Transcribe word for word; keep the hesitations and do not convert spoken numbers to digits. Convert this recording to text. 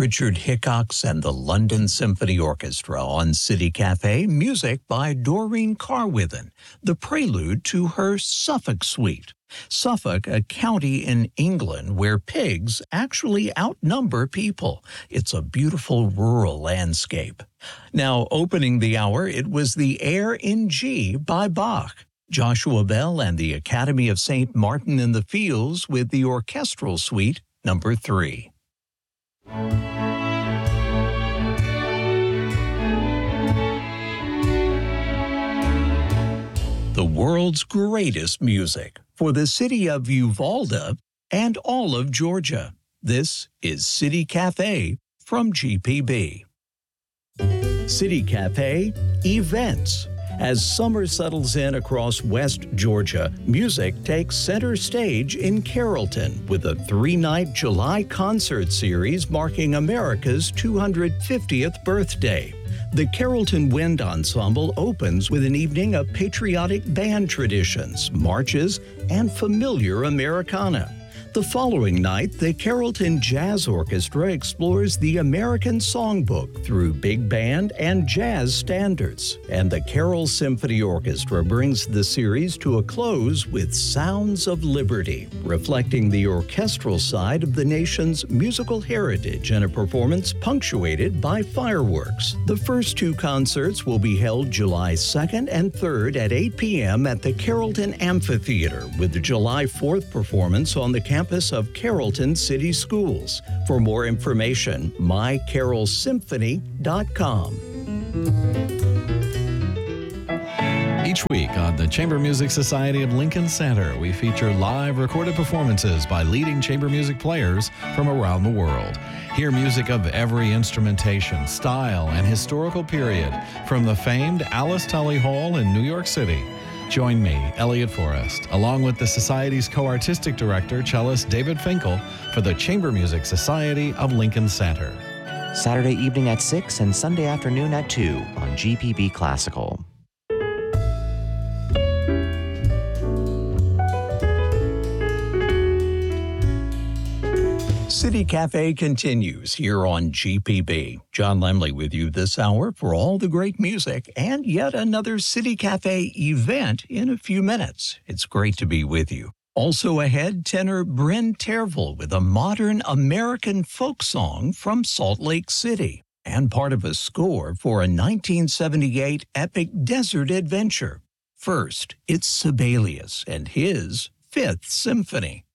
Richard Hickox and the London Symphony Orchestra on City Cafe, music by Doreen Carwithen, the prelude to her Suffolk Suite. Suffolk, a county in England where pigs actually outnumber people. It's a beautiful rural landscape. Now, opening the hour, it was the Air in G by Bach. Joshua Bell and the Academy of Saint Martin in the Fields with the Orchestral Suite number three. The world's greatest music for the city of Uvalde and all of Georgia. This is City Cafe from G P B. City Cafe Events. As summer settles in across West Georgia, music takes center stage in Carrollton with a three-night July concert series marking America's two hundred fiftieth birthday. The Carrollton Wind Ensemble opens with an evening of patriotic band traditions, marches, and familiar Americana. The following night, the Carrollton Jazz Orchestra explores the American Songbook through big band and jazz standards. And the Carroll Symphony Orchestra brings the series to a close with Sounds of Liberty, reflecting the orchestral side of the nation's musical heritage in a performance punctuated by fireworks. The first two concerts will be held July second and third at eight p.m. at the Carrollton Amphitheater, with the July fourth performance on the campus of Carrollton City Schools. For more information, my carroll symphony dot com. Each week on the Chamber Music Society of Lincoln Center, we feature live recorded performances by leading chamber music players from around the world. Hear music of every instrumentation, style, and historical period from the famed Alice Tully Hall in New York City. Join me, Elliot Forrest, along with the Society's co-artistic director, cellist David Finkel, for the Chamber Music Society of Lincoln Center. Saturday evening at six and Sunday afternoon at two on G P B Classical. City Cafe continues here on G P B. John Lemley with you this hour for all the great music and yet another City Cafe event in a few minutes. It's great to be with you. Also ahead, tenor Bryn Tervel with a modern American folk song from Salt Lake City and part of a score for a nineteen seventy-eight epic desert adventure. First, it's Sibelius and his Fifth Symphony.